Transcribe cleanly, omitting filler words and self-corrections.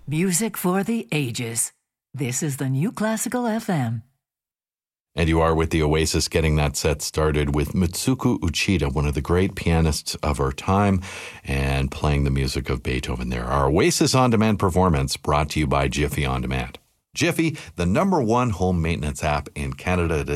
Music for the ages. This is the New Classical FM. And you are with the Oasis, getting that set started with Mitsuko Uchida, one of the great pianists of our time, and playing the music of Beethoven there. Our Oasis On Demand performance brought to you by Jiffy On Demand. Jiffy, the #1 home maintenance app in Canada.